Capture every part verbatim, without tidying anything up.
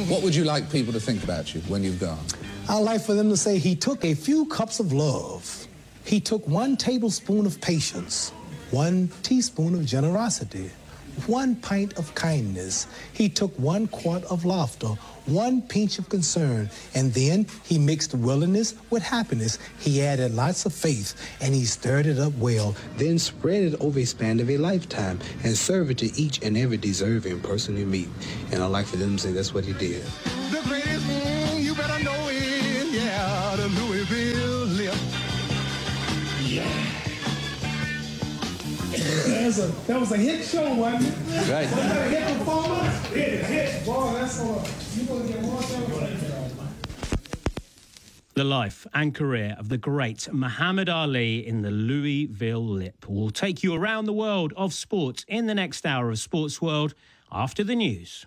What would you like people to think about you when you've gone? I'd like for them to say he took a few cups of love. He took one tablespoon of patience, one teaspoon of generosity, one pint of kindness. He took one quart of laughter, one pinch of concern, and then he mixed willingness with happiness. He added lots of faith, and he stirred it up well, then spread it over a span of a lifetime and served it to each and every deserving person you meet. And I'd like for them to say that's what he did. The greatest thing you better know is, yeah, the Louisville Lip. Yeah. That was, a, that was a hit show, wasn't it? Right. Was that a hit performance? Hit, hit. Boy, that's all. You gonna get more time? The life and career of the great Muhammad Ali in the Louisville Lip. We'll take you around the world of sport in the next hour of Sports World after the news.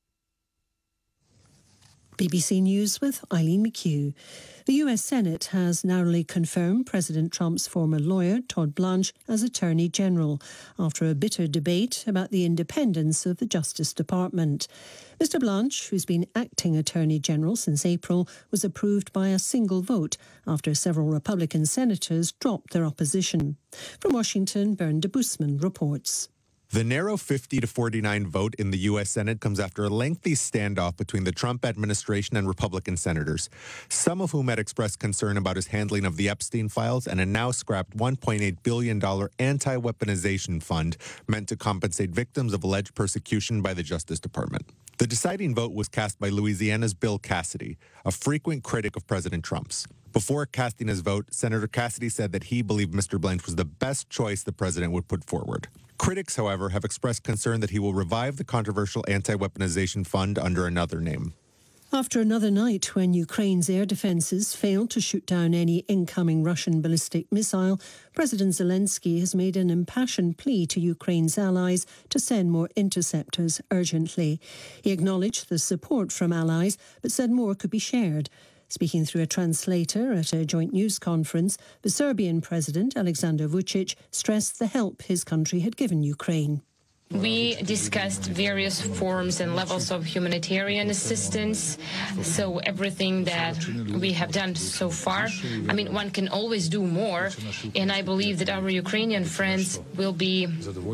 B B C News with Eileen McHugh. The U S Senate has narrowly confirmed President Trump's former lawyer, Todd Blanche, as Attorney General after a bitter debate about the independence of the Justice Department. Mister Blanche, who's been acting Attorney General since April, was approved by a single vote after several Republican senators dropped their opposition. From Washington, Bern de Bousman reports. The narrow fifty to forty-nine vote in the U S Senate comes after a lengthy standoff between the Trump administration and Republican senators, some of whom had expressed concern about his handling of the Epstein files and a now scrapped one point eight billion dollars anti-weaponization fund meant to compensate victims of alleged persecution by the Justice Department. The deciding vote was cast by Louisiana's Bill Cassidy, a frequent critic of President Trump's. Before casting his vote, Senator Cassidy said that he believed Mister Blanche was the best choice the president would put forward. Critics, however, have expressed concern that he will revive the controversial anti-weaponization fund under another name. After another night when Ukraine's air defences failed to shoot down any incoming Russian ballistic missile, President Zelensky has made an impassioned plea to Ukraine's allies to send more interceptors urgently. He acknowledged the support from allies, but said more could be shared. Speaking through a translator at a joint news conference, the Serbian President, Aleksandar Vučić, stressed the help his country had given Ukraine. We discussed various forms and levels of humanitarian assistance. So everything that we have done so far, I mean, one can always do more. And I believe that our Ukrainian friends will be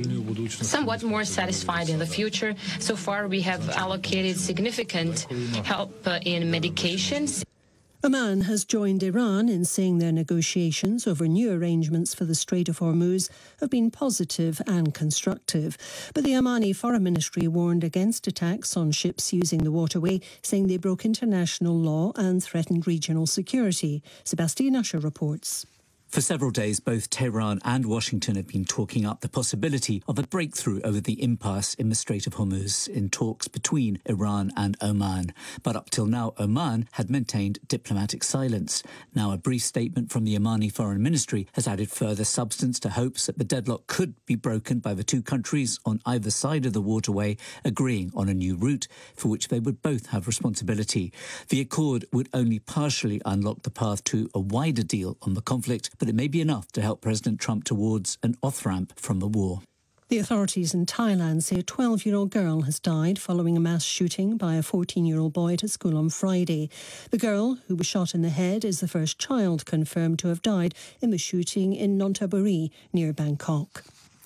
somewhat more satisfied in the future. So far, we have allocated significant help uh, in medications. Oman has joined Iran in saying their negotiations over new arrangements for the Strait of Hormuz have been positive and constructive. But the Omani Foreign Ministry warned against attacks on ships using the waterway, saying they broke international law and threatened regional security. Sebastian Usher reports. For several days, both Tehran and Washington have been talking up the possibility of a breakthrough over the impasse in the Strait of Hormuz in talks between Iran and Oman. But up till now, Oman had maintained diplomatic silence. Now, a brief statement from the Omani Foreign Ministry has added further substance to hopes that the deadlock could be broken by the two countries on either side of the waterway agreeing on a new route for which they would both have responsibility. The accord would only partially unlock the path to a wider deal on the conflict, but it may be enough to help President Trump towards an off-ramp from the war. The authorities in Thailand say a twelve-year-old girl has died following a mass shooting by a fourteen-year-old boy at a school on Friday. The girl, who was shot in the head, is the first child confirmed to have died in the shooting in Nonthaburi, near Bangkok.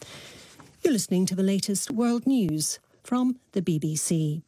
You're listening to the latest world news from the B B C.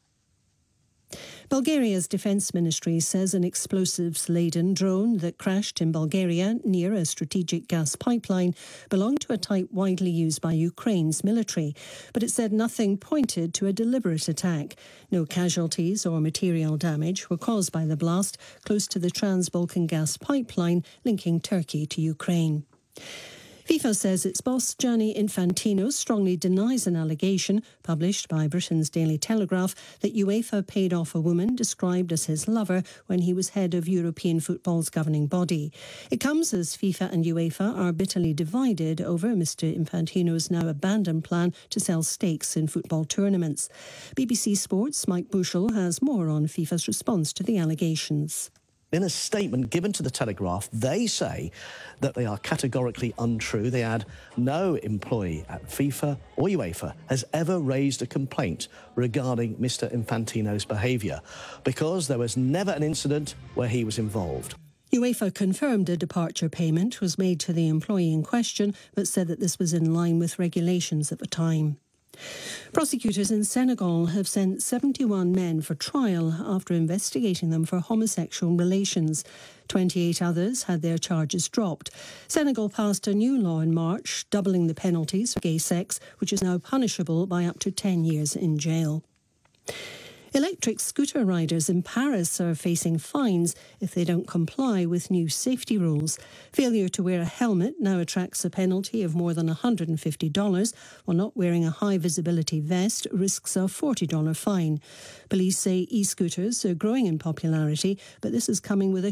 Bulgaria's defence ministry says an explosives-laden drone that crashed in Bulgaria near a strategic gas pipeline belonged to a type widely used by Ukraine's military. But it said nothing pointed to a deliberate attack. No casualties or material damage were caused by the blast close to the Trans-Balkan gas pipeline linking Turkey to Ukraine. FIFA says its boss, Gianni Infantino, strongly denies an allegation published by Britain's Daily Telegraph that UEFA paid off a woman described as his lover when he was head of European football's governing body. It comes as FIFA and UEFA are bitterly divided over Mister Infantino's now abandoned plan to sell stakes in football tournaments. B B C Sports' Mike Bushell has more on FIFA's response to the allegations. In a statement given to the Telegraph, they say that they are categorically untrue. They add, no employee at FIFA or UEFA has ever raised a complaint regarding Mister Infantino's behaviour because there was never an incident where he was involved. UEFA confirmed a departure payment was made to the employee in question, but said that this was in line with regulations at the time. Prosecutors in Senegal have sent seventy-one men for trial after investigating them for homosexual relations. twenty-eight others had their charges dropped. Senegal passed a new law in March, doubling the penalties for gay sex, which is now punishable by up to ten years in jail. Electric scooter riders in Paris are facing fines if they don't comply with new safety rules. Failure to wear a helmet now attracts a penalty of more than one hundred fifty dollars, while not wearing a high-visibility vest risks a forty dollar fine. Police say e-scooters are growing in popularity, but this is coming with a